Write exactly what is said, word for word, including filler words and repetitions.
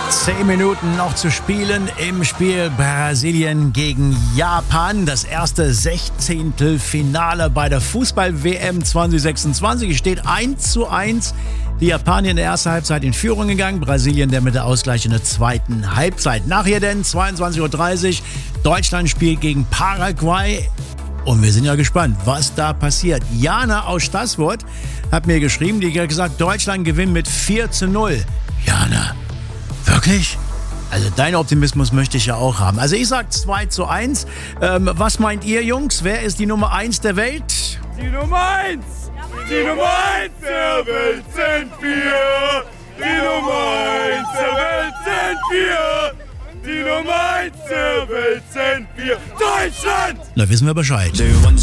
Zehn Minuten noch zu spielen im Spiel Brasilien gegen Japan. Das erste Sechzehntelfinale bei der Fußball-W M zwanzig sechsundzwanzig. Es steht eins zu eins. Die Japaner in der ersten Halbzeit in Führung gegangen. Brasilien der mit der Ausgleich in der zweiten Halbzeit. Nachher denn zweiundzwanzig Uhr dreißig. Deutschland spielt gegen Paraguay. Und wir sind ja gespannt, was da passiert. Jana aus Stasswort hat mir geschrieben, die hat gesagt, Deutschland gewinnt mit vier zu null. Jana, wirklich? Also deinen Optimismus möchte ich ja auch haben. Also ich sag zwei zu eins. Ähm, was meint ihr, Jungs? Wer ist die Nummer eins der Welt? Die Nummer eins! Die Nummer eins der Welt sind wir! Die Nummer eins der Welt sind wir! Die Nummer eins der Welt sind wir! Deutschland! Da wissen wir Bescheid.